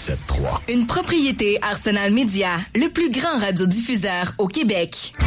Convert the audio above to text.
97.3. Une propriété Arsenal Média, le plus grand radiodiffuseur au Québec.